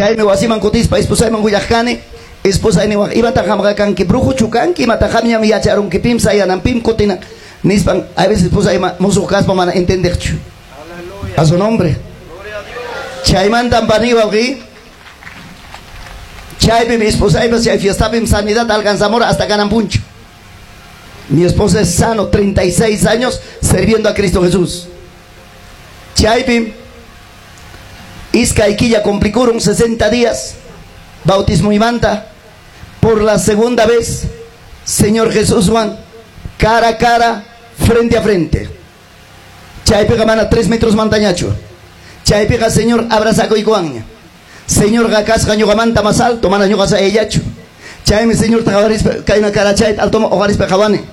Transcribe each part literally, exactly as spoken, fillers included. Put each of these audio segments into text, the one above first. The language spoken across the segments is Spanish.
Chay me wasiman cotispa, esposa man guyajane, esposa ni wa iba tajamga kan que brujo chukan que mata jamia mi acharon que pim sayan pim cotina. Nispan a veces esposa ima mozo caspa man entender chu. A su nombre. Chay man tampani wa gi. Chay mi esposa iba si fiesta pim sanidad alcanzamos hasta ganan puncho. Mi esposa es sano, treinta y seis años sirviendo a Cristo Jesús. Chay pim Isca y Quilla complicaron sesenta días, bautismo y manta, por la segunda vez, Señor Jesús Juan, cara a cara, frente a frente. Chay pega mana tres metros montañacho. Chay pega Señor abraza coicuaña. Señor gacas gañoga manta más alto, mana ñoga ellacho. Chay mi Señor tagaris caina cara chay alto hogaris pejabane.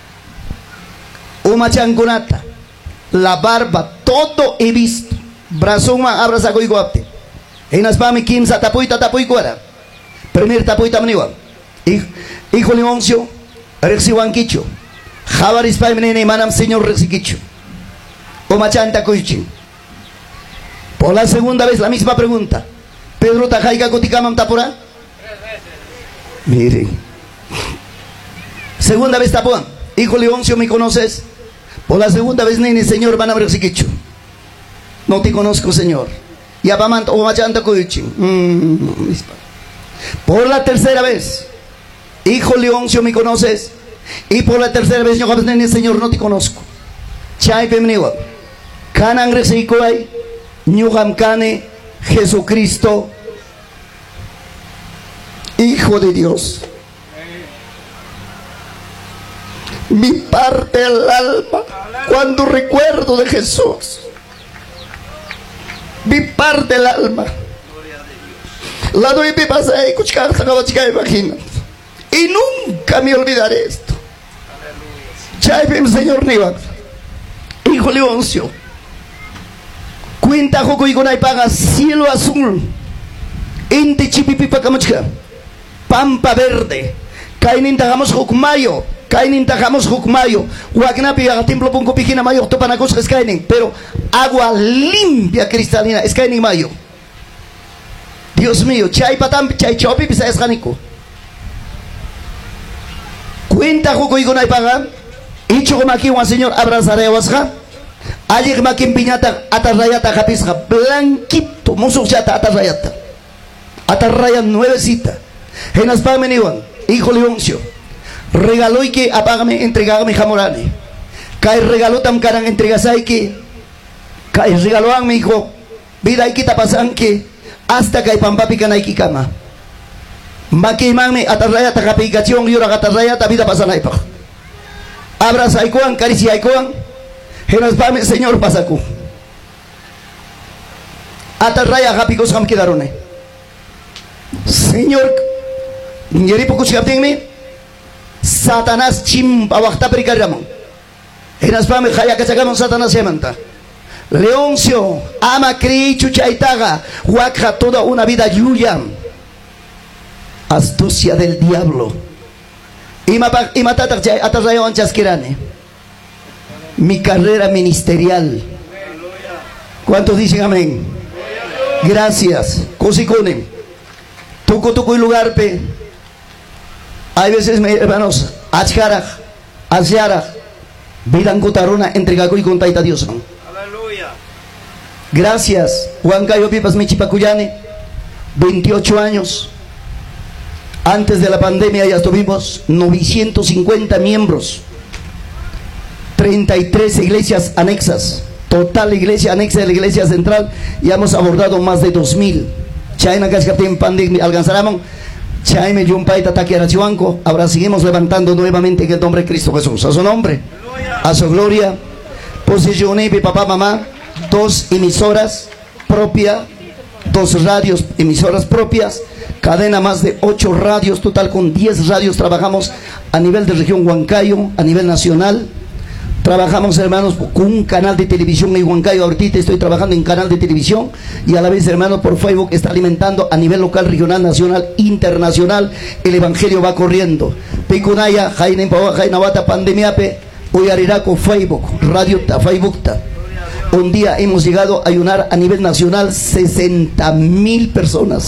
Uma changunata, la barba, todo he visto. Brazón man abraza coi guapte. En las pami quinza tapuita tapuy cuara. Primer tapuita maniwa. Hijo Leoncio, rexiwan quicho. Jabaris pa menene manam señor rexiquicho. O machanta coichin. Por la segunda vez la misma pregunta. Pedro tajaiga coticamam tapura. Miren. Segunda vez tapuan. Hijo Leoncio, ¿me conoces? Por la segunda vez nene señor manam rexiquicho. No te conozco, Señor. Ya vamos o machanta coichin. Por la tercera vez, hijo Leoncio, ¿me conoces? Y por la tercera vez, yo Señor, no te conozco. Chay pemniwa. Kanan resikoy, ñuham kane, Jesucristo, Hijo de Dios. Mi parte del alma cuando recuerdo de Jesús. Mi parte del alma. La doy mi pasa y cuchcar sacaba chica imagina. Y nunca me olvidaré esto. Chaypem Señor Niva. Hijo Leoncio. Cuenta joco y con paga cielo azul. Ente chipipipa camuchka. Pampa verde. Kainin tajamos jokmayo. Kainin tajamos jokmayo. Huacnapi a templo pongo pijina mayo. Topanacos es kainin. Pero agua limpia cristalina. Es kainin mayo. Dios mío. Chay patam chay chopi pisa es janico. Cuenta joco y con paga. Y chocomaki un señor abrazaré a wasja. Ayer makin piñata atarrayata japisja. Blanquito. Muso chata atarrayata. Atarraya nuevecita. En las pameniwan. Hijo Leoncio. Regaló y que apágame, entregame jamorane. Cae regaló tam caran entregasay que. Cae regaló a mi hijo. Vida y quita pasan que. Hasta cae pampapi canay cama. Maki mame atarraya tacapicación y ora atarraya ta vida pasan ahí pa. Abraza y cuan, caricia y cuan. Genas pame, Señor pasacu. Atarraya japicos ham quedaron. Señor. Nyeri poco chaptingme. Satanás chimpa wakta perikaramon. Enas pame jaya kachagamos Satanás yamanta. Leoncio ama creí chuchaitaga. Wakja toda una vida yuya. Astucia del diablo. Y matatak atarrayo anchaskirane. Mi carrera ministerial. ¿Cuántos dicen amén? Gracias. Cosicone. Tuco tuco y lugar pe. Hay veces, hermanos, achkaraj, asyaraj, vidan cotarona entre gago y con taita Dios. Aleluya. Gracias. Juan Cayo Pipas Michipacuyane, veintiocho años. Antes de la pandemia ya tuvimos novecientos cincuenta miembros, treinta y tres iglesias anexas, total iglesia anexa de la iglesia central, y hemos abordado más de dos mil. China Cascapten Pandemia alcanzarán. Chaime Yumpaita Taquiarachuanco. Ahora seguimos levantando nuevamente en el nombre de Cristo Jesús. A su nombre, a su gloria. Posicioné mi papá, mamá, dos emisoras propias, dos radios, emisoras propias, cadena más de ocho radios, total con diez radios. Trabajamos a nivel de región Huancayo, a nivel nacional. Trabajamos, hermanos, con un canal de televisión en Huancayo. Ahorita estoy trabajando en canal de televisión y a la vez, hermanos, por Facebook está alimentando a nivel local, regional, nacional, internacional. El evangelio va corriendo. Picunaya, Jainampawa, Jainawata, Pandemiape, Uyariraco, Facebook, Radio Ta, Facebook Ta. Un día hemos llegado a ayunar a nivel nacional sesenta mil personas.